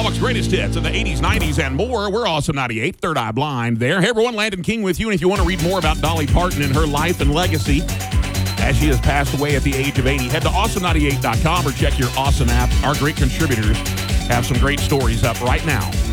Lubbock's greatest hits in the 80s, 90s, and more. We're Awesome 98, Third Eye Blind there. Hey, everyone, Landon King with you. And if you want to read more about Dolly Parton and her life and legacy, as she has passed away at the age of 80, head to awesome98.com or check your Awesome app. Our great contributors have some great stories up right now.